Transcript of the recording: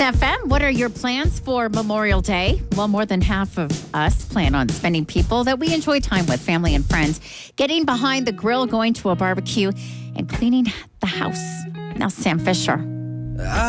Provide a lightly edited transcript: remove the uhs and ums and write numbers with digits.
FM. What are your plans for Memorial Day? Well, more than half of us plan on spending people that we enjoy time with, family and friends, getting behind the grill, going to a barbecue, and cleaning the house. Now, Sam Fisher.